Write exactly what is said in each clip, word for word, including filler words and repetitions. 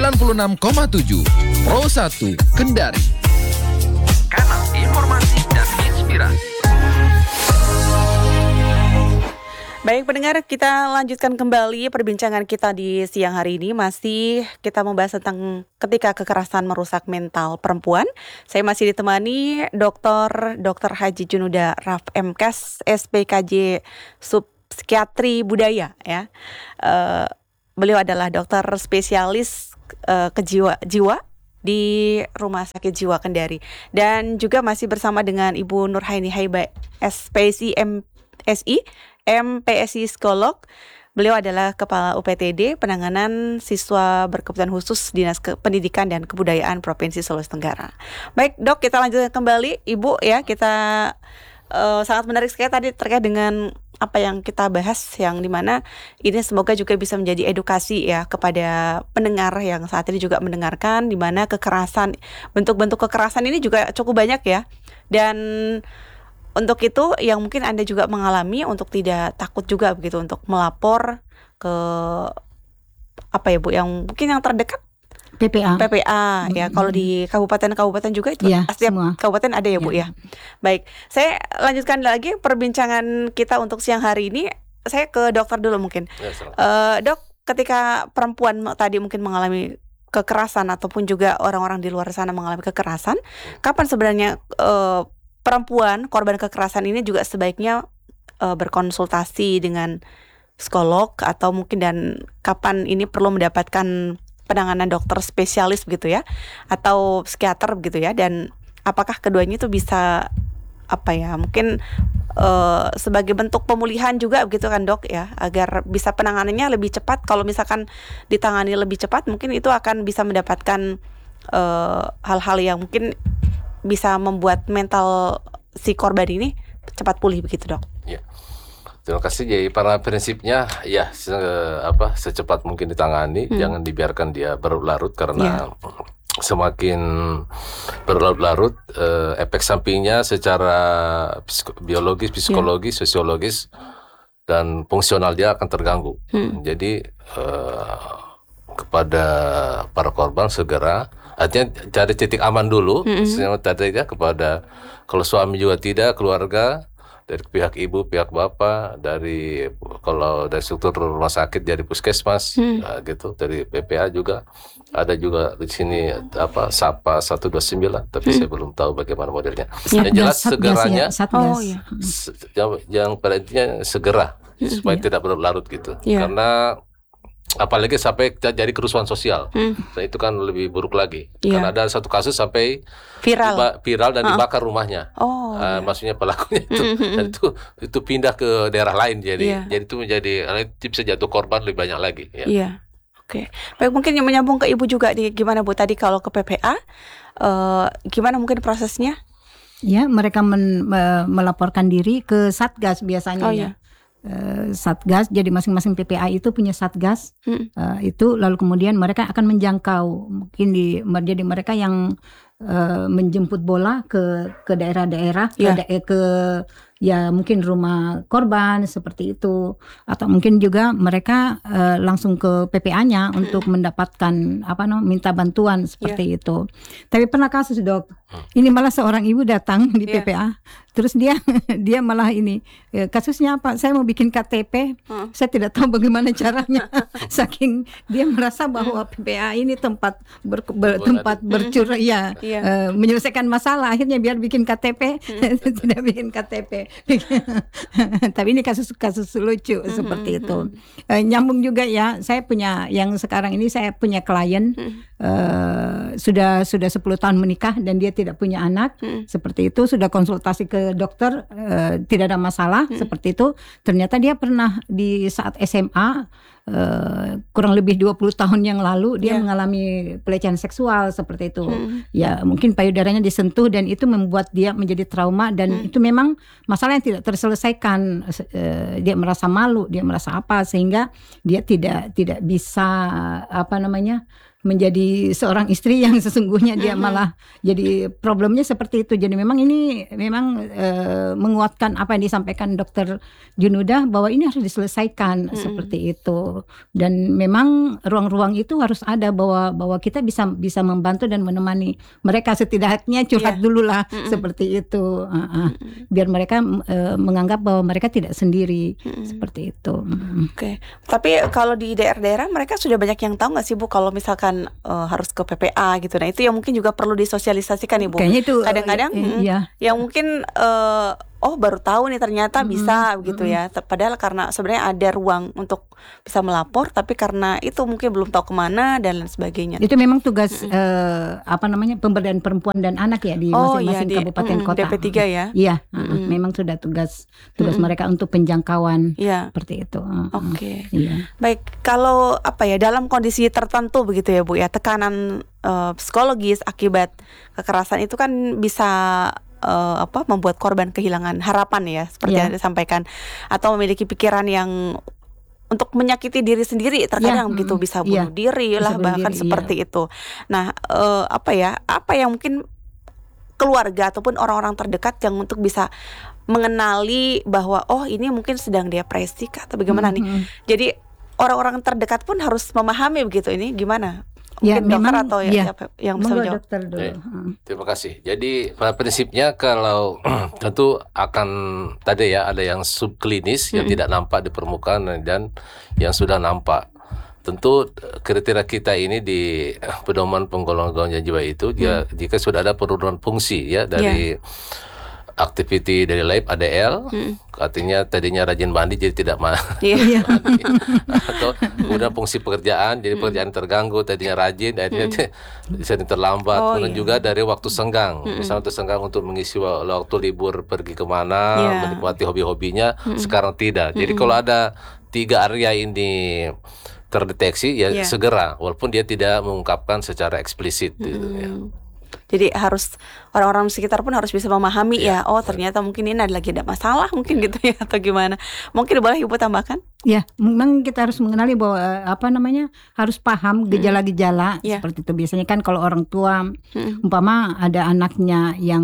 sembilan puluh enam koma tujuh Pro satu Kendari. Kanal informasi dan inspirasi. Baik pendengar, kita lanjutkan kembali perbincangan kita di siang hari ini. Masih kita membahas tentang ketika kekerasan merusak mental perempuan. Saya masih ditemani Doktor Doktor Haji Junuda Raf M Kes, S P K J Subpsikiatri Budaya ya. Uh, beliau adalah dokter spesialis uh, kejiwa jiwa di Rumah Sakit Jiwa Kendari. Dan juga masih bersama dengan Ibu Nurhaini Haiba S P S I M S I M P S I Psikolog. Beliau adalah Kepala U P T D Penanganan Siswa Berkebutuhan Khusus Dinas Pendidikan dan Kebudayaan Provinsi Sulawesi Tenggara. Baik dok, kita lanjutkan kembali Ibu ya. Kita uh, sangat menarik sekali tadi terkait dengan apa yang kita bahas, yang dimana ini semoga juga bisa menjadi edukasi ya kepada pendengar yang saat ini juga mendengarkan, dimana kekerasan, bentuk-bentuk kekerasan ini juga cukup banyak ya. Dan untuk itu yang mungkin Anda juga mengalami, untuk tidak takut juga begitu untuk melapor ke apa ya Bu, yang mungkin yang terdekat P P A. P P A ya. Mm-hmm. Kalau di kabupaten-kabupaten juga itu ya, setiap semua kabupaten ada ya Bu ya. ya. Baik, saya lanjutkan lagi perbincangan kita untuk siang hari ini. Saya ke dokter dulu mungkin. Ya, uh, dok, ketika perempuan tadi mungkin mengalami kekerasan ataupun juga orang-orang di luar sana mengalami kekerasan, kapan sebenarnya uh, perempuan korban kekerasan ini juga sebaiknya uh, berkonsultasi dengan psikolog, atau mungkin dan kapan ini perlu mendapatkan penanganan dokter spesialis begitu ya, atau psikiater begitu ya, dan apakah keduanya itu bisa apa ya mungkin uh, sebagai bentuk pemulihan juga begitu kan dok ya, agar bisa penanganannya lebih cepat. Kalau misalkan ditangani lebih cepat, mungkin itu akan bisa mendapatkan uh, hal-hal yang mungkin bisa membuat mental si korban ini cepat pulih begitu dok. Ya, terima kasih. Jadi pada prinsipnya ya se, apa secepat mungkin ditangani, hmm. jangan dibiarkan dia berlarut, karena ya. semakin berlarut-larut eh, efek sampingnya secara psiko, biologis, psikologis, ya. sosiologis dan fungsional dia akan terganggu. Hmm. Jadi eh, kepada para korban segera, artinya cari titik aman dulu, mm-hmm. tadi ya, kepada kalau suami juga tidak, keluarga dari pihak ibu, pihak bapak, dari kalau dari struktur rumah sakit, dari puskesmas, mm. nah, gitu, dari P P A juga ada juga di sini apa Sapa satu dua sembilan, tapi mm. saya belum tahu bagaimana modelnya. Ya, yang jelas ya, segeranya, ya, oh, ya. se- yang, yang pada intinya segera mm, supaya ya. tidak berlarut gitu, ya. Karena apalagi sampai jadi kerusuhan sosial, hmm. nah, itu kan lebih buruk lagi. Yeah. Karena ada satu kasus sampai viral, diba- viral dan uh-uh. dibakar rumahnya. Oh, uh, yeah. Maksudnya pelakunya itu, mm-hmm. dan itu itu pindah ke daerah lain, jadi, yeah. jadi itu menjadi, itu bisa jatuh korban lebih banyak lagi. Iya, yeah. Oke. Okay. Baik, mungkin yang menyambung ke ibu juga nih, gimana Bu tadi kalau ke P P A, uh, gimana mungkin prosesnya? Ya, mereka men, me, melaporkan diri ke Satgas biasanya. Oh, ya. Yeah. Uh, Satgas, jadi masing-masing P P A itu punya Satgas, hmm. uh, itu lalu kemudian mereka akan menjangkau, mungkin di, jadi mereka yang uh, menjemput bola ke ke daerah-daerah, yeah. ke, da- ke ya mungkin rumah korban seperti itu, atau mungkin juga mereka uh, langsung ke P P A-nya hmm. untuk mendapatkan apa no, minta bantuan seperti yeah. itu. Tapi pernah kasus dok, ini malah seorang ibu datang di yeah. P P A. Terus dia dia malah ini kasusnya apa? Saya mau bikin K T P, hmm. saya tidak tahu bagaimana caranya. Saking dia merasa bahwa P P A ini tempat ber, ber, tempat bercurah, ya, yeah. uh, menyelesaikan masalah. Akhirnya biar bikin K T P, hmm. tidak bikin K T P. Tapi ini kasus-kasus lucu hmm. seperti itu. Uh, nyambung juga ya. Saya punya yang sekarang ini saya punya klien hmm. uh, sudah sudah sepuluh tahun menikah dan dia tidak punya anak. Hmm. Seperti itu, sudah konsultasi ke dokter, uh, tidak ada masalah, hmm. seperti itu. Ternyata dia pernah di saat S M A, uh, kurang lebih dua puluh tahun yang lalu dia yeah. mengalami pelecehan seksual seperti itu. Hmm. Ya, mungkin payudaranya disentuh dan itu membuat dia menjadi trauma, dan hmm. itu memang masalah yang tidak terselesaikan. Uh, dia merasa malu, dia merasa apa, sehingga dia tidak tidak bisa apa namanya menjadi seorang istri yang sesungguhnya dia Mm-mm. malah jadi problemnya seperti itu. Jadi memang ini memang eh, menguatkan apa yang disampaikan Dokter Junudah bahwa ini harus diselesaikan Mm-mm. seperti itu. Dan memang ruang-ruang itu harus ada bahwa bahwa kita bisa bisa membantu dan menemani mereka, setidaknya curhat Iya. dulu lah Mm-mm. seperti itu. Uh-uh. Mm-mm. Biar mereka eh, menganggap bahwa mereka tidak sendiri Mm-mm. seperti itu. Mm. Oke, tapi kalau di daerah-daerah mereka sudah banyak yang tahu nggak sih Bu kalau misalkan eh, harus ke P P A gitu. Nah itu yang mungkin juga perlu disosialisasikan nih Bu. Kayaknya itu Kadang-kadang eh, mm, ya. yang mungkin eh, oh baru tahu nih ternyata Mm-mm, bisa gitu mm-mm. ya. T- Padahal karena sebenarnya ada ruang untuk bisa melapor, tapi karena itu mungkin belum tahu kemana dan lain sebagainya. Itu memang tugas Mm-mm. eh, apa namanya pemberdayaan perempuan dan anak ya di Oh iya masing-masing di kabupaten mm, kota. D P tiga ya. Iya, uh-uh. Mm-mm. memang sudah tugas tugas Mm-mm. mereka untuk penjangkauan Iya. seperti itu. Uh-uh. Oke. Iya. Baik, kalau apa ya dalam kondisi tertentu begitu ya Bu ya, tekanan eh, psikologis akibat kekerasan itu kan bisa eh, apa membuat korban kehilangan harapan ya, seperti Iya. yang disampaikan, atau memiliki pikiran yang untuk menyakiti diri sendiri terkadang Iya, begitu, mm-mm. bisa Iya, bunuh diri bisa lah bunuh bahkan diri, seperti itu. Nah, eh, apa ya, apa yang mungkin keluarga ataupun orang-orang terdekat yang untuk bisa mengenali bahwa oh ini mungkin sedang depresi kah, atau bagaimana nih. Mhm. Jadi orang-orang terdekat pun harus memahami begitu, ini gimana? Ya, Mungkin dokter memang, atau ya, ya. siapa yang bisa Monggo menjawab? dokter dulu. Ya. Uh. Terima kasih. Jadi pada prinsipnya kalau tentu akan tadi ya ada yang subklinis yang Mm-mm. tidak nampak di permukaan dan yang sudah nampak. Tentu kriteria kita ini di pedoman penggolongan gangguan jiwa itu dia jika sudah ada penurunan fungsi ya dari activity dari lab A D L, Mm. artinya tadinya rajin mandi jadi tidak ma- Iya. mandi. Atau kemudian fungsi pekerjaan jadi pekerjaan terganggu, tadinya rajin akhirnya bisa terlambat. Oh, Kemudian iya. juga dari waktu senggang, misalnya waktu senggang untuk mengisi wa- waktu libur pergi kemana, Iya. menikmati hobi-hobinya, sekarang tidak. Jadi kalau ada tiga area ini terdeteksi ya Iya. segera, walaupun dia tidak mengungkapkan secara eksplisit. gitu, ya. Hmm. Jadi harus orang-orang sekitar pun harus bisa memahami Iya, ya. Oh ternyata mungkin ini ada lagi ada masalah mungkin gitu ya, atau gimana? Mungkin boleh Ibu tambahkan? Ya, memang kita harus mengenali bahwa eh, apa namanya harus paham gejala-gejala Iya. seperti itu. Biasanya kan kalau orang tua, Mm. umpama ada anaknya yang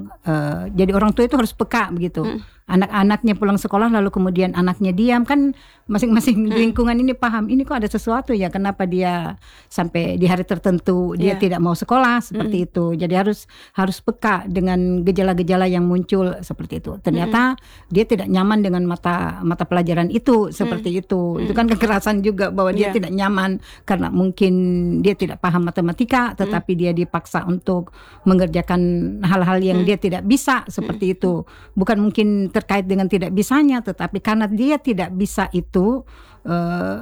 eh, jadi orang tua itu harus peka begitu. Mm. Anak-anaknya pulang sekolah lalu kemudian anaknya diam, kan masing-masing lingkungan ini paham ini kok ada sesuatu ya, kenapa dia sampai di hari tertentu dia Iya. tidak mau sekolah seperti itu. Jadi harus harus peka dengan gejala-gejala yang muncul seperti itu. Ternyata dia tidak nyaman dengan mata mata pelajaran itu seperti itu. Itu kan kekerasan juga bahwa dia Iya. tidak nyaman karena mungkin dia tidak paham matematika, tetapi dia dipaksa untuk mengerjakan hal-hal yang dia tidak bisa seperti itu. Bukan mungkin terkait dengan tidak bisanya, tetapi karena dia tidak bisa itu, eh,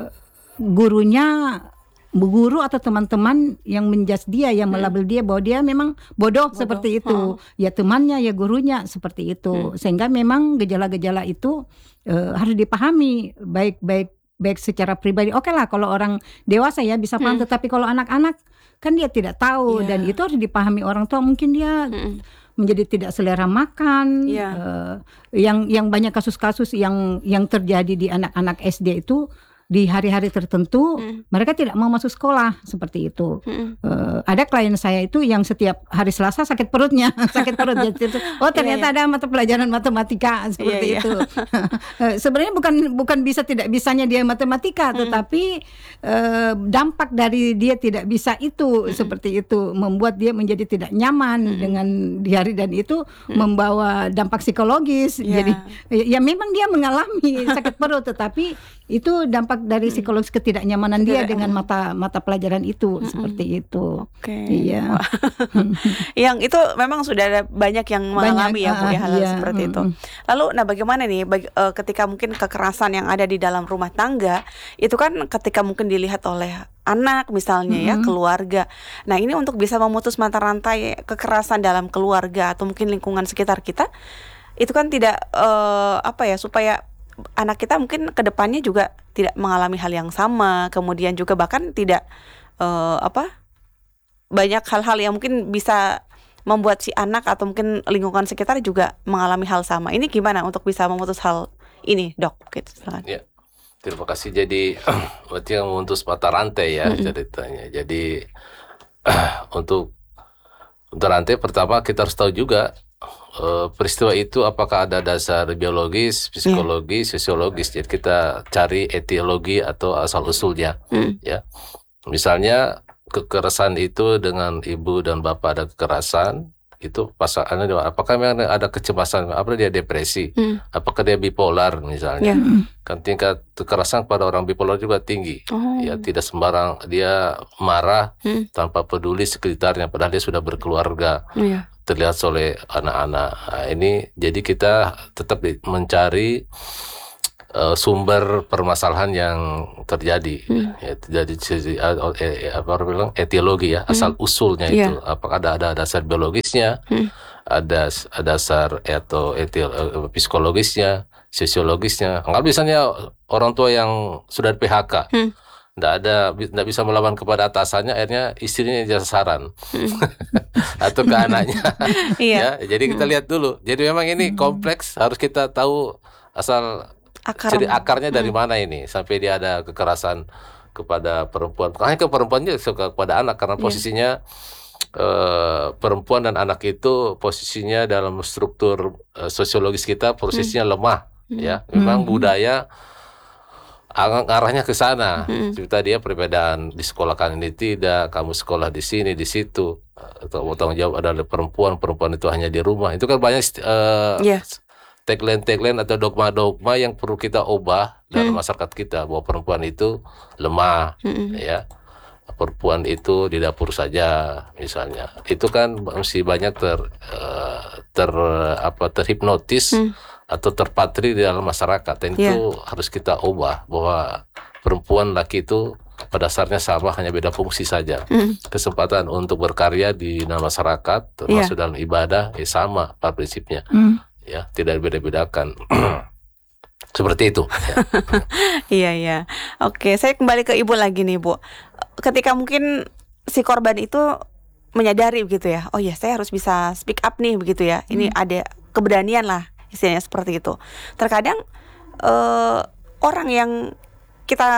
gurunya, bu guru atau teman-teman yang menjudge dia, yang melabel dia bahwa dia memang bodoh, seperti itu. Ya temannya, ya gurunya seperti itu. Sehingga memang gejala-gejala itu eh, harus dipahami baik-baik baik secara pribadi. Oke lah kalau orang dewasa ya bisa paham, tetapi kalau anak-anak kan dia tidak tahu. Iya. Dan itu harus dipahami orang tua. Mungkin dia Mm-mm. menjadi tidak selera makan. Iya. eh, yang yang banyak kasus-kasus yang yang terjadi di anak-anak S D itu di hari-hari tertentu Mm. mereka tidak mau masuk sekolah seperti itu. Mm-mm. Eh, ada klien saya itu yang setiap hari Selasa sakit perutnya, sakit perut. Jadi, oh ternyata ada mata pelajaran matematika seperti Iya, iya. itu. Eh, Sebenarnya bukan bukan bisa tidak bisanya dia matematika, tetapi eh, dampak dari dia tidak bisa itu seperti itu membuat dia menjadi tidak nyaman dengan di hari, dan itu membawa dampak psikologis. Iya. Jadi ya memang dia mengalami sakit perut, tetapi itu dampak dari psikologis ketidaknyamanan dia Tidak, dengan mata mata pelajaran itu seperti itu. Oke. Iya. Wah. Yang itu memang sudah ada banyak yang mengalami ya Bu ya, ah, hal-hal iya, seperti itu. mm-mm. Lalu nah bagaimana nih bag- eh, ketika mungkin kekerasan yang ada di dalam rumah tangga itu kan ketika mungkin dilihat oleh anak misalnya ya, keluarga. Nah, ini untuk bisa memutus mata rantai kekerasan dalam keluarga atau mungkin lingkungan sekitar kita, itu kan tidak eh, apa ya, supaya anak kita mungkin kedepannya juga tidak mengalami hal yang sama, kemudian juga bahkan tidak eh, apa banyak hal-hal yang mungkin bisa membuat si anak atau mungkin lingkungan sekitar juga mengalami hal sama. Ini gimana untuk bisa memutus hal ini, Dok? Gitu, silakan. Ya. Terima kasih. Jadi berarti yang memutus mata rantai ya mm-hmm. ceritanya. Jadi untuk untuk rantai pertama kita harus tahu juga uh, peristiwa itu apakah ada dasar biologis, psikologis, yeah. sosiologis. Jadi kita cari etiologi atau asal usulnya. Mm. Ya, misalnya kekerasan itu dengan ibu dan bapak ada kekerasan. Itu pasangannya apakah memang ada kecemasan, apa dia depresi, hmm. apakah dia bipolar misalnya, yeah. kan tingkat kekerasan pada orang bipolar juga tinggi, oh. ya tidak sembarang dia marah hmm. tanpa peduli sekitarnya, padahal dia sudah berkeluarga, yeah. terlihat oleh anak-anak. Nah, ini jadi kita tetap mencari uh, sumber permasalahan yang terjadi, hmm. ya, jadi eh, apa orang bilang etiologi ya, asal hmm. usulnya yeah. itu apakah ada ada dasar biologisnya, hmm. ada dasar atau etil, uh, psikologisnya, sosiologisnya. Enggak misalnya orang tua yang sudah di P H K, hmm. nggak ada nggak bisa melawan kepada atasannya, akhirnya istrinya jadi sasaran hmm. atau ke anaknya, yeah. ya. Jadi kita lihat dulu. Jadi memang ini hmm. kompleks, harus kita tahu asal Akar. Jadi akarnya dari hmm. mana ini sampai dia ada kekerasan kepada perempuan, hanya ke perempuan juga kepada anak, karena posisinya yeah. uh, perempuan dan anak itu posisinya dalam struktur uh, sosiologis kita posisinya hmm. lemah, hmm. ya. Memang hmm. budaya arahnya ke sana. Hmm. Cerita dia perbedaan di sekolah kan ini tidak, kamu sekolah di sini di situ, atau tanggung jawab adalah perempuan, perempuan itu hanya di rumah. Itu kan banyak. Uh, yeah. tagline-tagline atau dogma-dogma yang perlu kita ubah dalam hmm. masyarakat kita, bahwa perempuan itu lemah, hmm. ya, perempuan itu di dapur saja misalnya. Itu kan masih banyak ter uh, ter apa terhipnotis hmm. atau terpatri di dalam masyarakat. Dan yeah. itu harus kita ubah, bahwa perempuan laki itu pada dasarnya sama, hanya beda fungsi saja. Hmm. Kesempatan untuk berkarya di dalam masyarakat termasuk yeah. dalam ibadah ya sama pada prinsipnya. Hmm. Ya, tidak beda-bedakan. Seperti itu. Ya. Iya, iya. Oke, saya kembali ke Ibu lagi nih, Bu. Ketika mungkin si korban itu menyadari begitu ya, oh ya saya harus bisa speak up nih begitu ya. Ini hmm. ada keberanian lah, istilahnya seperti itu. Terkadang uh, orang yang kita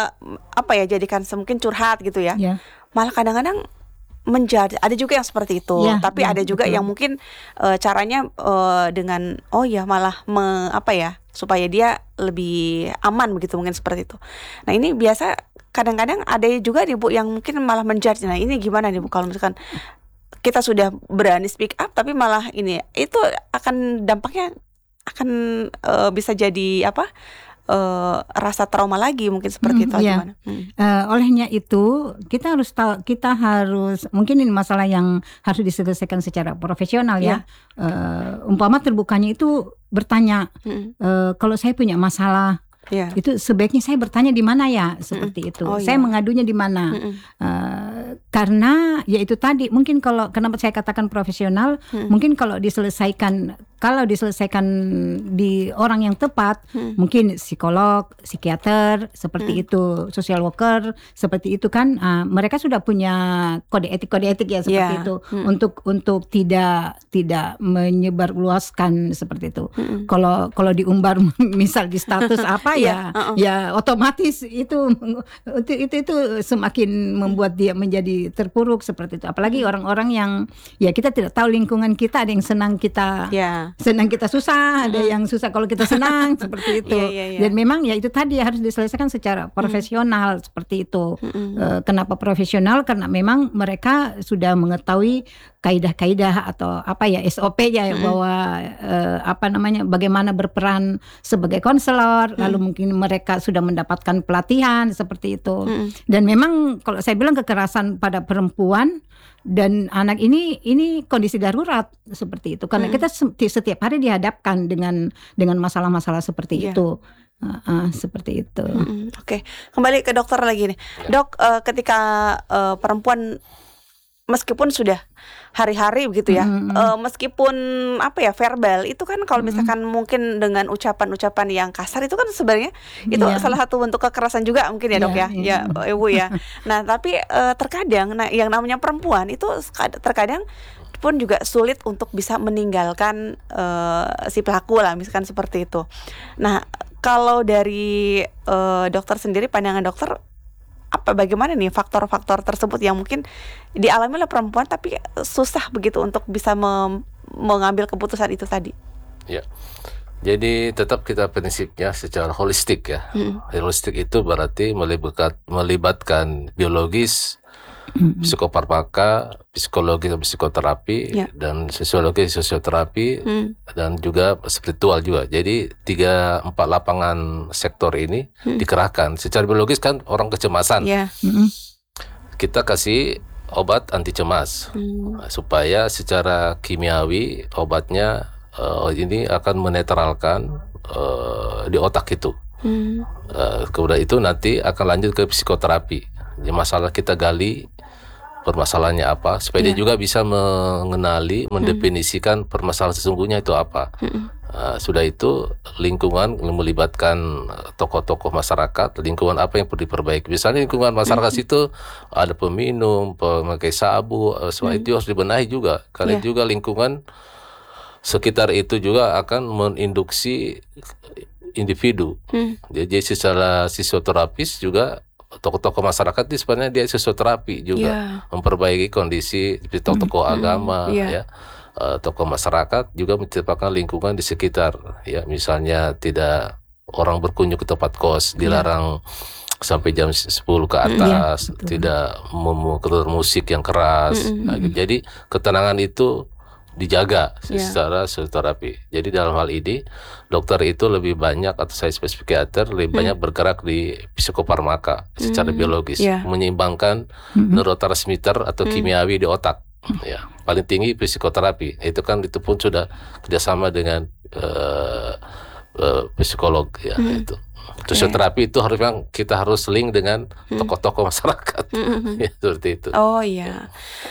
apa ya jadikan semungkin curhat gitu ya, yeah. malah kadang-kadang menjadi, ada juga yang seperti itu, ya, tapi ya, ada juga betul. Yang mungkin uh, caranya uh, dengan oh ya malah me, apa ya supaya dia lebih aman begitu, mungkin seperti itu. Nah ini biasa kadang-kadang ada juga nih Bu yang mungkin malah menjudge. Nah ini gimana nih Bu kalau misalkan kita sudah berani speak up tapi malah ini itu akan dampaknya akan uh, bisa jadi apa? Uh, rasa trauma lagi mungkin seperti hmm, itu ya. Gimana? Hmm. Uh, olehnya itu kita harus tahu, kita harus mungkin ini masalah yang harus diselesaikan secara profesional ya. ya. Uh, umpama terbukanya itu bertanya, hmm. uh, kalau saya punya masalah. Yeah. Itu sebaiknya saya bertanya di mana ya, seperti mm-hmm. itu. Oh, saya yeah. mengadunya di mana? Mm-hmm. Uh, karena ya itu tadi mungkin kalau kenapa saya katakan profesional, mm-hmm. mungkin kalau diselesaikan kalau diselesaikan di orang yang tepat, mm-hmm. mungkin psikolog, psikiater seperti mm-hmm. itu, social worker seperti itu kan, uh, mereka sudah punya kode etik kode etik ya seperti yeah. itu mm-hmm. untuk untuk tidak tidak menyebarluaskan seperti itu. Mm-hmm. Kalau kalau diumbar misal di status apa ya, uh-uh. ya otomatis itu itu itu semakin membuat dia menjadi terpuruk seperti itu. Apalagi hmm. orang-orang yang ya kita tidak tahu lingkungan kita, ada yang senang kita, yeah. senang kita susah, ada hmm. yang susah kalau kita senang seperti itu. Yeah, yeah, yeah. Dan memang ya itu tadi harus diselesaikan secara profesional hmm. seperti itu. Hmm. Uh, kenapa profesional? Karena memang mereka sudah mengetahui kaidah-kaidah atau apa ya S O P ya hmm. bahwa uh, apa namanya bagaimana berperan sebagai konselor, hmm. lalu mungkin mereka sudah mendapatkan pelatihan seperti itu. Hmm. Dan memang kalau saya bilang kekerasan pada perempuan dan anak ini ini kondisi darurat seperti itu karena hmm. kita setiap hari dihadapkan dengan dengan masalah-masalah seperti yeah. itu. Uh, uh, seperti itu. Hmm, Oke, okay. Kembali ke dokter lagi nih, dok. Uh, ketika uh, perempuan meskipun sudah hari-hari begitu ya, mm-hmm. uh, meskipun apa ya verbal itu kan kalau misalkan mm-hmm. mungkin dengan ucapan-ucapan yang kasar itu kan sebenarnya itu yeah. salah satu bentuk kekerasan juga mungkin ya dok yeah, ya, yeah. ya ibu ya. Nah tapi uh, terkadang, nah yang namanya perempuan itu terkadang pun juga sulit untuk bisa meninggalkan uh, si pelaku lah, misalkan seperti itu. Nah kalau dari uh, dokter sendiri, pandangan dokter, apa bagaimana nih faktor-faktor tersebut yang mungkin dialami oleh perempuan tapi susah begitu untuk bisa mem- mengambil keputusan itu tadi? Ya. Jadi tetap kita prinsipnya secara holistik ya. Hmm. Holistik itu berarti melibatkan, melibatkan biologis, hmm. psikofarmaka, psikologi dan psikoterapi, ya. dan sosiologi sosioterapi, hmm. dan juga spiritual juga. Jadi tiga empat lapangan sektor ini hmm. dikerahkan. Secara biologis kan orang kecemasan, ya. hmm. kita kasih obat anti cemas hmm. supaya secara kimiawi obatnya Uh, ini akan menetralkan uh, di otak itu. Hmm. Uh, kemudian itu nanti akan lanjut ke psikoterapi. Jadi masalah kita gali permasalahannya apa, supaya yeah. dia juga bisa mengenali, mendefinisikan hmm. permasalahan sesungguhnya itu apa. Hmm. Uh, sudah itu lingkungan melibatkan tokoh-tokoh masyarakat, lingkungan apa yang perlu diperbaiki. Misalnya lingkungan masyarakat hmm. itu ada peminum, pemakai sabu, uh, semua hmm. itu harus dibenahi juga. Karena yeah. juga lingkungan sekitar itu juga akan menginduksi individu. Hmm. Jadi secara fisioterapis juga tokoh-tokoh masyarakat itu sebenarnya dia fisioterapi juga, yeah. memperbaiki kondisi tokoh-tokoh hmm. agama, yeah. ya, uh, tokoh masyarakat juga menciptakan lingkungan di sekitar. Ya, misalnya tidak orang berkunjung ke tempat kos, dilarang yeah. sampai jam sepuluh ke atas, yeah, tidak memutar musik yang keras. Mm-hmm. Nah, jadi ketenangan itu dijaga yeah. secara psikoterapi. Jadi dalam hal ini dokter itu lebih banyak, atau saya psikiater lebih hmm. banyak bergerak di psikofarmaka hmm. secara biologis, yeah. menyeimbangkan hmm. neurotransmitter atau hmm. kimiawi di otak. Ya, paling tinggi psikoterapi. Itu kan itu pun sudah kerjasama dengan uh, uh, psikolog ya hmm. itu. Fisioterapi okay. itu harusnya kita harus link dengan hmm. tokoh-tokoh masyarakat. Hmm. ya, seperti itu. Oh iya.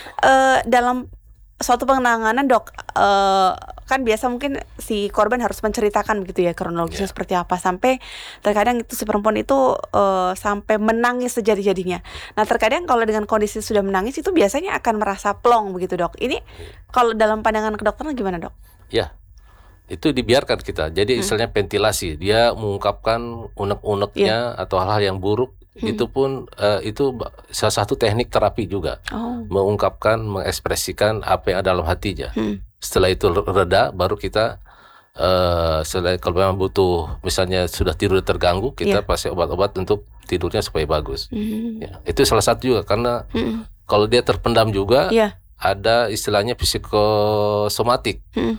Uh, dalam suatu penanganan dok, uh, kan biasa mungkin si korban harus menceritakan begitu ya kronologisnya yeah. seperti apa, sampai terkadang itu si perempuan itu uh, sampai menangis sejadi-jadinya. Nah terkadang kalau dengan kondisi sudah menangis itu biasanya akan merasa plong begitu dok. Ini kalau dalam pandangan kedokteran gimana dok? Ya, itu dibiarkan kita. Jadi hmm. istilahnya ventilasi. Dia mengungkapkan unek-uneknya yeah. atau hal-hal yang buruk. Hmm. Itu pun uh, itu salah satu teknik terapi juga, oh. mengungkapkan, mengekspresikan apa yang ada dalam hatinya. Hmm. Setelah itu reda, baru kita uh, setelah kalau memang butuh, misalnya sudah tidur terganggu, kita yeah. kasih obat-obat untuk tidurnya supaya bagus. Hmm. Ya, itu salah satu juga, karena hmm. kalau dia terpendam juga, yeah. ada istilahnya psikosomatik. Hmm.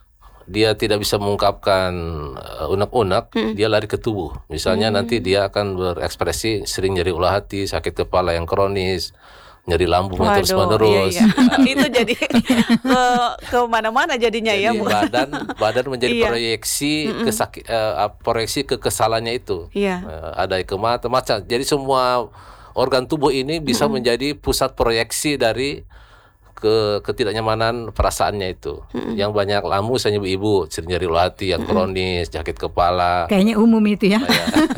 Dia tidak bisa mengungkapkan uh, unek-unek, hmm. dia lari ke tubuh. Misalnya hmm. nanti dia akan berekspresi sering nyeri ulah hati, sakit kepala yang kronis, nyeri lambung yang terus-menerus. Iya, iya. Itu jadi ke ke mana-mana jadinya jadi ya, Bu. Badan badan menjadi iya. proyeksi ke sakit, uh, proyeksi kekesalannya itu. Iya. Uh, ada ke mata, macam. Jadi semua organ tubuh ini bisa hmm. menjadi pusat proyeksi dari ke ketidaknyamanan perasaannya itu. Mm-mm. Yang banyak lamu misalnya ibu-ibu sering nyeri ulah hati yang kronis, sakit kepala. Kayaknya umum itu ya.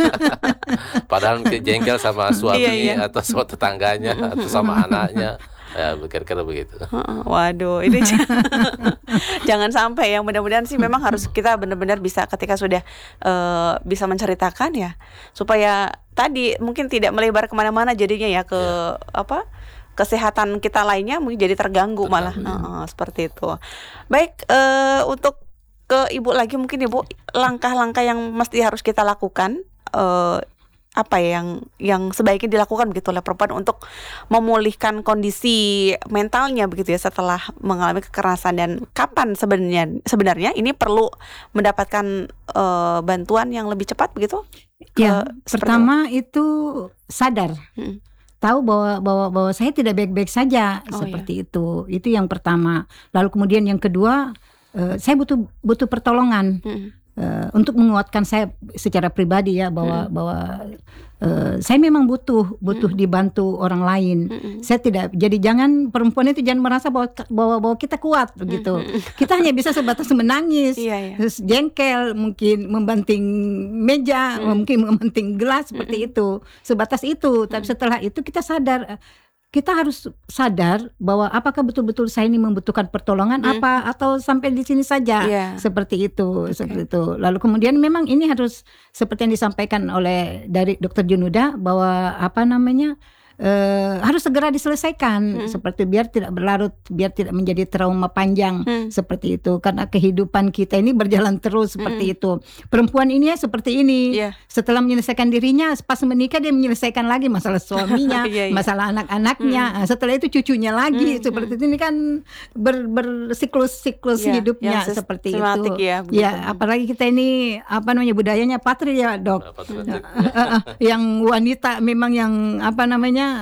Padahal jengkel sama suami iya, iya. atau sama tetangganya atau sama anaknya. Ya, kira-kira begitu. Waduh, ini jangan sampai ya. Mudah-mudahan sih memang harus kita benar-benar bisa ketika sudah uh, bisa menceritakan ya, supaya tadi mungkin tidak melebar kemana-mana jadinya ya ke ya. apa kesehatan kita lainnya mungkin jadi terganggu, terganggu malah ya. uh, seperti itu. Baik, uh, untuk ke ibu lagi mungkin ibu, langkah-langkah yang mesti harus kita lakukan, uh, apa ya yang yang sebaiknya dilakukan begitu oleh perempuan untuk memulihkan kondisi mentalnya begitu ya setelah mengalami kekerasan, dan kapan sebenarnya sebenarnya ini perlu mendapatkan uh, bantuan yang lebih cepat begitu? Ya, uh, pertama itu sadar. Hmm. Tahu bahwa bahwa bahwa saya tidak baik-baik saja, oh, seperti iya. itu. Itu yang pertama. Lalu kemudian yang kedua, uh, saya butuh butuh pertolongan hmm. uh, untuk menguatkan saya secara pribadi ya, bahwa hmm. bahwa uh, saya memang butuh butuh hmm. dibantu orang lain. Hmm. Saya tidak, jadi jangan perempuan itu jangan merasa bahwa bahwa, bahwa kita kuat begitu. Hmm. Kita hanya bisa sebatas menangis, iya, iya. terus jengkel, mungkin membanting meja, hmm. mungkin membanting gelas seperti hmm. itu. Sebatas itu. Tapi setelah itu kita sadar kita harus sadar bahwa apakah betul-betul saya ini membutuhkan pertolongan Hmm. apa atau sampai di sini saja. Iya. Seperti itu, Oke. seperti itu. Lalu kemudian memang ini harus seperti yang disampaikan oleh dari Dokter Junuda bahwa apa namanya eh, harus segera diselesaikan Hmm. seperti biar tidak berlarut, biar tidak menjadi trauma panjang Hmm. seperti itu. Karena kehidupan kita ini berjalan terus seperti itu. Perempuan ini ya seperti ini. Iya. Setelah menyelesaikan dirinya, pas menikah dia menyelesaikan lagi masalah suaminya, Iya, iya. masalah anak-anaknya. Nah, setelah itu cucunya lagi Hmm, seperti itu. Ini kan ber, bersiklus-siklus Iya, hidupnya yang sis- seperti sistematik itu. ya, begitu. Ya, apalagi kita ini apa namanya budayanya patri ya, Dok. Apa tuh, Dok? Yang wanita memang yang apa namanya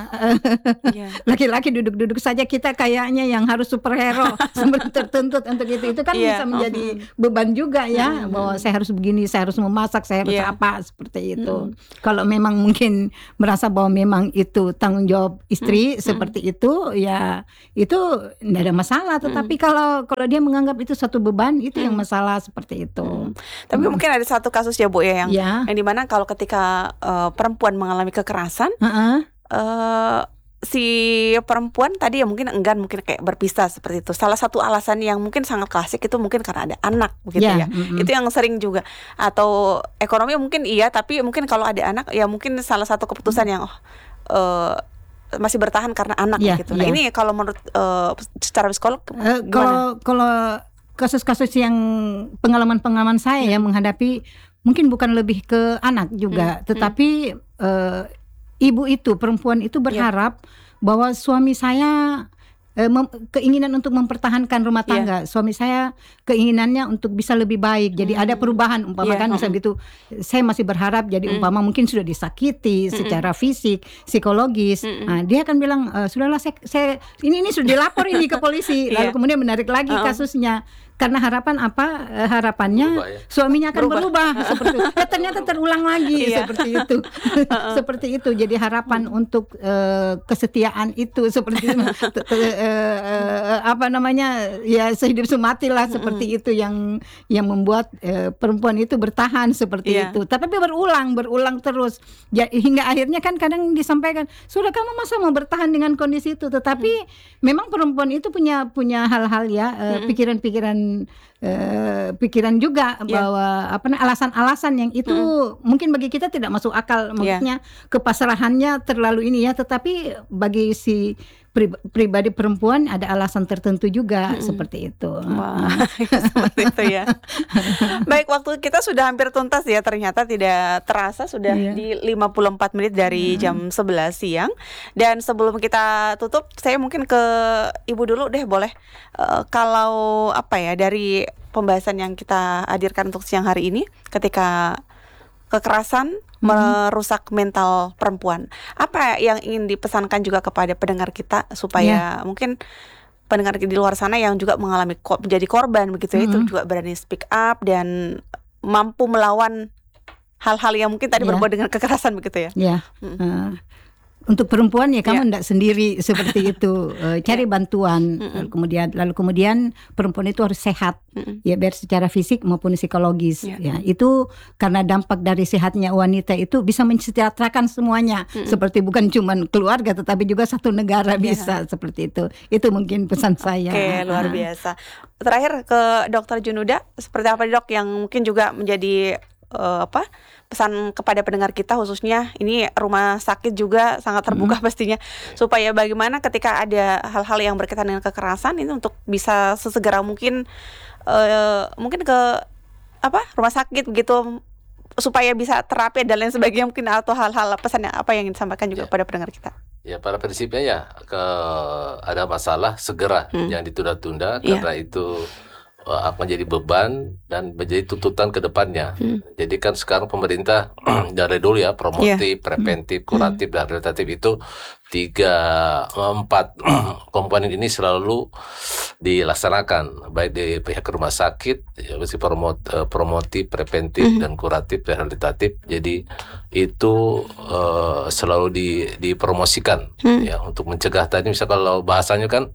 Iya. laki-laki duduk-duduk saja, kita kayaknya yang harus superhero seperti tertuntut untuk itu. Itu kan Iya. bisa menjadi beban juga ya, bahwa saya harus begini, saya harus memasak, saya harus Iya. apa seperti itu. Kalau memang mungkin merasa bahwa memang itu tanggung jawab istri seperti itu, ya itu tidak ada masalah. Tetapi kalau kalau dia menganggap itu satu beban, itu yang masalah seperti itu. Tapi mungkin ada satu kasus ya Bu ya yang Ya. yang dimana kalau ketika eh, perempuan mengalami kekerasan, Heeh. eh si perempuan tadi ya mungkin enggan, mungkin kayak berpisah seperti itu. Salah satu alasan yang mungkin sangat klasik itu mungkin karena ada anak begitu Ya, ya. mm-mm. Itu yang sering juga. Atau ekonomi mungkin iya, tapi mungkin kalau ada anak ya mungkin salah satu keputusan yang oh, eh, masih bertahan karena anak Ya, gitu. Nah, ya. ini kalau menurut eh, secara psikolog Eh, gimana? kalau kalau kasus-kasus yang pengalaman-pengalaman saya ya menghadapi mungkin bukan lebih ke anak juga, Hmm, tetapi eh, ibu itu perempuan itu berharap bahwa suami saya eh, mem- keinginan untuk mempertahankan rumah Iya. tangga, suami saya keinginannya untuk bisa lebih baik. Jadi Hmm. ada perubahan umpama Iya, kan bisa mm-mm. gitu. Saya masih berharap jadi Mm. umpama mungkin sudah disakiti secara fisik, psikologis. Mm-mm. Nah, dia akan bilang e, sudahlah saya, saya ini ini sudah dilapor ini ke polisi. Lalu Iya. kemudian menarik lagi Uh-uh. kasusnya. Karena harapan apa? Eh, harapannya Berubah ya. suaminya akan Berubah. berubah, seperti itu. Eh, ternyata terulang lagi Iya. seperti itu. Seperti itu. Jadi harapan untuk eh, kesetiaan itu seperti itu. T- t- eh, eh, apa namanya? Ya sehidup semati lah seperti itu yang yang membuat eh, perempuan itu bertahan seperti Iya. itu. Tapi berulang, berulang terus. Ya, hingga akhirnya kan kadang disampaikan, "Sudah kamu masa mau bertahan dengan kondisi itu?" Tetapi memang perempuan itu punya punya hal-hal ya, eh, pikiran-pikiran eh, pikiran juga Iya. bahwa apa namanya, alasan-alasan yang itu mungkin bagi kita tidak masuk akal, maksudnya kepasrahannya terlalu ini ya, tetapi bagi si pri- pribadi perempuan ada alasan tertentu juga seperti itu. Wah, seperti itu ya. Baik, waktu kita sudah hampir tuntas ya, ternyata tidak terasa sudah Iya. di lima puluh empat menit dari jam sebelas siang. Dan sebelum kita tutup, saya mungkin ke Ibu dulu deh, boleh. Eh, kalau apa ya, dari pembahasan yang kita hadirkan untuk siang hari ini, ketika kekerasan merusak mental perempuan, apa yang ingin dipesankan juga kepada pendengar kita supaya mungkin pendengar di luar sana yang juga mengalami ko- menjadi korban begitu ya, itu juga berani speak up dan mampu melawan hal-hal yang mungkin tadi Ya. berbuat dengan kekerasan begitu ya. Ya, eh, untuk perempuan ya kamu tidak sendiri seperti itu. Eh, cari bantuan. Lalu kemudian, lalu kemudian perempuan itu harus sehat, ya baik secara fisik maupun psikologis. Ya. Ya, itu karena dampak dari sehatnya wanita itu bisa mensejahterakan semuanya. Seperti bukan cuma keluarga, tetapi juga satu negara bisa seperti itu. Itu mungkin pesan saya. Oke, luar biasa. Terakhir ke Dokter Junuda, seperti apa Dok yang mungkin juga menjadi eh, apa pesan kepada pendengar kita, khususnya ini rumah sakit juga sangat terbuka pastinya, supaya bagaimana ketika ada hal-hal yang berkaitan dengan kekerasan ini untuk bisa sesegera mungkin eh, mungkin ke apa rumah sakit begitu supaya bisa terapi dan lain sebagainya, mungkin atau hal-hal pesan yang apa yang ingin disampaikan juga Ya. kepada pendengar kita. Ya, pada prinsipnya ya ke ada masalah segera yang ditunda-tunda Iya. karena itu uh, akan menjadi beban dan menjadi tuntutan ke depannya. Jadi kan sekarang pemerintah dari dulu ya promotif, preventif, kuratif dan rehabilitatif itu tiga empat komponen ini selalu dilaksanakan baik di pihak rumah sakit ya mesti promot, eh, promotif, preventif dan kuratif rehabilitatif. Jadi itu eh, selalu di, dipromosikan ya untuk mencegah tadi. Misal kalau bahasanya kan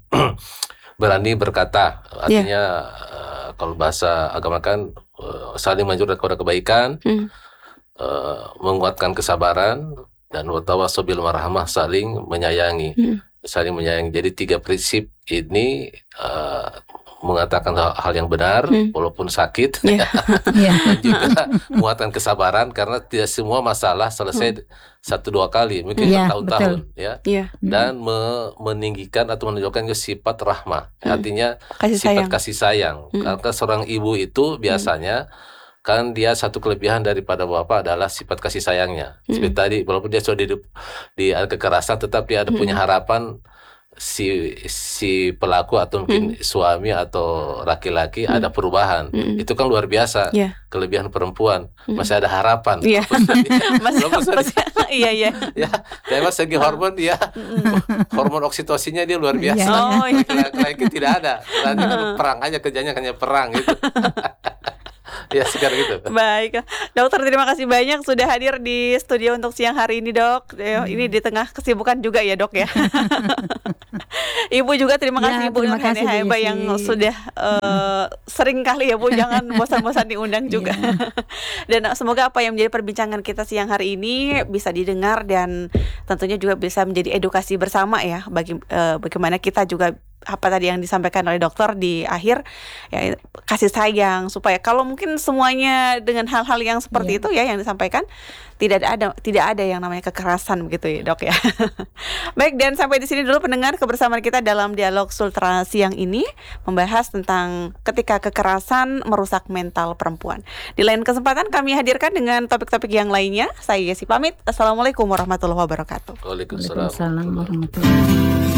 berani berkata, artinya eh, kalau bahasa agama kan eh, saling menganjurkan kepada kebaikan, Hmm. eh, menguatkan kesabaran dan watawasau bil marhamah, saling menyayangi. saling menyayangi. Jadi tiga prinsip ini uh, mengatakan hal, hal yang benar hmm. walaupun sakit, yeah. dan juga menguatkan kesabaran karena tidak semua masalah selesai hmm. satu dua kali, mungkin yeah, bertahun-tahun, ya, yeah. dan me- meninggikan atau menunjukkan sifat rahmah, hmm. artinya kasih sifat sayang. kasih sayang. Hmm. Karena seorang ibu itu biasanya hmm. kan dia satu kelebihan daripada bapak adalah sifat kasih sayangnya. Hmm. Seperti tadi, walaupun dia sudah di, di kekerasan, tetap dia ada hmm. punya harapan si si pelaku atau mungkin mm. suami atau laki-laki mm. ada perubahan. Mm. Itu kan luar biasa. Yeah. Kelebihan perempuan mm. masih ada harapan. Iya. masih masih iya iya. Ya, tapi segi hormon dia hormon oksitosinnya dia luar biasa. Oh, iya. Laki-laki tidak ada. Nanti perang aja kerjanya hanya perang gitu. Ya sekarang gitu. Baik, dokter terima kasih banyak sudah hadir di studio untuk siang hari ini dok. Hmm. Ini di tengah kesibukan juga ya dok ya. Ibu juga terima kasih ya, Ibu Nur Hane Haiba yang sudah uh, sering kali ya Bu, jangan bosan-bosan diundang juga. Dan semoga apa yang menjadi perbincangan kita siang hari ini bisa didengar dan tentunya juga bisa menjadi edukasi bersama ya bagi uh, bagaimana kita juga apa tadi yang disampaikan oleh dokter di akhir ya, kasih sayang supaya kalau mungkin semuanya dengan hal-hal yang seperti yeah. itu ya yang disampaikan tidak ada tidak ada yang namanya kekerasan begitu ya dok ya. Baik, dan sampai di sini dulu pendengar kebersamaan kita dalam dialog Sultra siang ini membahas tentang ketika kekerasan merusak mental perempuan. Di lain kesempatan kami hadirkan dengan topik-topik yang lainnya. Saya Yesi pamit. Assalamualaikum warahmatullahi wabarakatuh. Waalaikumsalam warahmatullahi wabarakatuh.